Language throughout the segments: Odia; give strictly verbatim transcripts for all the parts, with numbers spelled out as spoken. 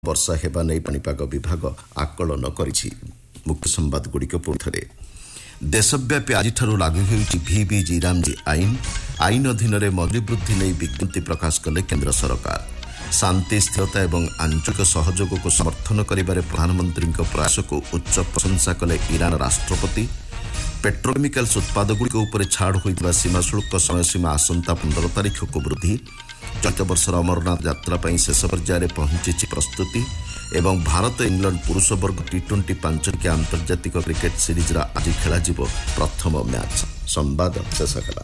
ବର୍ଷା ହେବା ନେଇ ପାଣିପାଗ ବିଭାଗ ଆକଳନ କରିଛି। ମୁଖ୍ୟ ସମ୍ବାଦଗୁଡ଼ିକ ପୁଣିଥରେ। ଦେଶବ୍ୟାପୀ ଆଜିଠାରୁ ଲାଗୁ ହେଉଛି ଭିବିଜି ରାମଜି ଆଇନ। ଆଇନ ଅଧୀନରେ ମଜୁରୀ ବୃଦ୍ଧି ନେଇ ବିଜ୍ଞପ୍ତି ପ୍ରକାଶ କଲେ କେନ୍ଦ୍ର ସରକାର। ଶାନ୍ତି ସ୍ଥିରତା ଏବଂ ଆଞ୍ଚଳିକ ସହଯୋଗକୁ ସମର୍ଥନ କରିବାରେ ପ୍ରଧାନମନ୍ତ୍ରୀଙ୍କ ପ୍ରୟାସକୁ ଉଚ୍ଚ ପ୍ରଶଂସା କଲେ ଇରାନ ରାଷ୍ଟ୍ରପତି। ପେଟ୍ରୋକେମିକାଲ୍ସ ଉତ୍ପାଦଗୁଡ଼ିକ ଉପରେ ଛାଡ଼ ହୋଇଥିବା ସୀମା ଶୁଳ୍କ ସମୟସୀମା ଆସନ୍ତା ପନ୍ଦର ତାରିଖକୁ ବୃଦ୍ଧି। ଚଳିତ ବର୍ଷର ଅମରନାଥ ଯାତ୍ରା ପାଇଁ ଶେଷ ପର୍ଯ୍ୟାୟରେ ପହଞ୍ଚିଛି ପ୍ରସ୍ତୁତି। ଏବଂ ଭାରତ ଇଂଲଣ୍ଡ ପୁରୁଷ ବର୍ଗ ଟି ଟ୍ୱେଣ୍ଟି ପାଞ୍ଚଟିକିଆ ଆନ୍ତର୍ଜାତିକ କ୍ରିକେଟ ସିରିଜ୍ର ଆଜି ଖେଳାଯିବ ପ୍ରଥମ ମ୍ୟାଚ୍। ସମ୍ବାଦ ଶେଷ ହେଲା।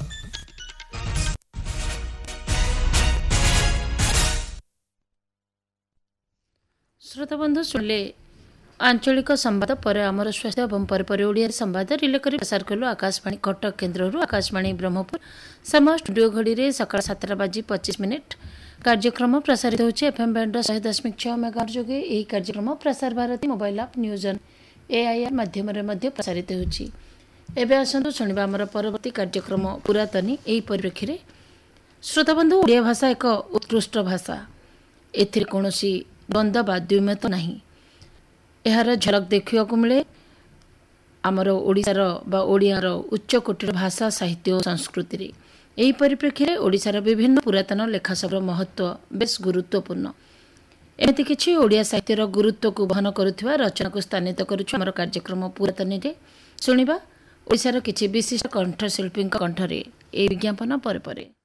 ଶ୍ରୋତାବନ୍ଧୁ ଶୁଣିଲେ ଆଞ୍ଚଳିକ ସମ୍ବାଦ ପରେ ଆମର ସ୍ୱାସ୍ଥ୍ୟ ଏବଂ ପରେ ପରେ ଓଡ଼ିଆରେ ସମ୍ବାଦ ରିଲେ କରି ପ୍ରସାର କଲୁ ଆକାଶବାଣୀ କଟକ କେନ୍ଦ୍ରରୁ। ଆକାଶବାଣୀ ବ୍ରହ୍ମପୁର ସମୟ ଷ୍ଟୁଡ଼ିଓ ଘଡ଼ିରେ ସକାଳ ସାତଟା ବାଜି ପଚିଶ ମିନିଟ୍। କାର୍ଯ୍ୟକ୍ରମ ପ୍ରସାରିତ ହେଉଛି ଏଫ୍ଏମ୍ ବ୍ୟାଣ୍ଡର ଶହେ ଦଶମିକ ଛଅ ମେଗାହର୍ଟ୍ଜ ଯୋଗେ। ଏହି କାର୍ଯ୍ୟକ୍ରମ Prasar Bharati mobile app news on AIR ମାଧ୍ୟମରେ ମଧ୍ୟ ପ୍ରସାରିତ ହେଉଛି। ଏବେ ଆସନ୍ତୁ ଶୁଣିବା ଆମର ପରବର୍ତ୍ତୀ କାର୍ଯ୍ୟକ୍ରମ ପୁରାତନୀ। ଏହି ପରିପ୍ରେକ୍ଷୀରେ ଶ୍ରୋତାବନ୍ଧୁ, ଓଡ଼ିଆ ଭାଷା ଏକ ଉତ୍କୃଷ୍ଟ ଭାଷା। ଏଥିରେ କୌଣସି ଦ୍ୱନ୍ଦ୍ୱ ବା ଦ୍ୱିମତ ନାହିଁ। ଏହାର ଝଲକ ଦେଖିବାକୁ ମିଳେ ଆମର ଓଡ଼ିଶାର ବା ଓଡ଼ିଆର ଉଚ୍ଚ କୋଟିର ଭାଷା ସାହିତ୍ୟ ଓ ସଂସ୍କୃତିରେ। ଏହି ପରିପ୍ରେକ୍ଷୀରେ ଓଡ଼ିଶାର ବିଭିନ୍ନ ପୁରାତନ ଲେଖାସବୁର ମହତ୍ତ୍ୱ ବେଶ୍ ଗୁରୁତ୍ୱପୂର୍ଣ୍ଣ। ଏମିତି କିଛି ଓଡ଼ିଆ ସାହିତ୍ୟର ଗୁରୁତ୍ୱକୁ ବହନ କରୁଥିବା ରଚନାକୁ ସ୍ଥାନିତ କରୁଛୁ ଆମର କାର୍ଯ୍ୟକ୍ରମ ପୁରାତନୀରେ। ଶୁଣିବା ଓଡ଼ିଶାର କିଛି ବିଶିଷ୍ଟ କଣ୍ଠଶିଳ୍ପୀଙ୍କ କଣ୍ଠରେ ଏହି ବିଜ୍ଞାପନ ପରେ ପରେ।